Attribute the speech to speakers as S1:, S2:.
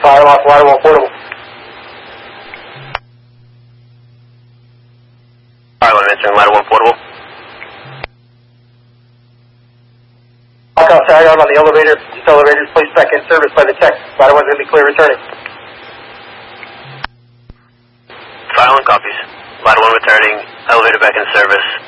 S1: Fire off ladder 1 portable.
S2: Fire 1 answering ladder 1 portable.
S1: Alcon tag on the elevator. These elevators placed back in service by the tech. Ladder 1's going to be clear returning.
S2: Fire 1 copies. Ladder 1 returning. Elevator back in service.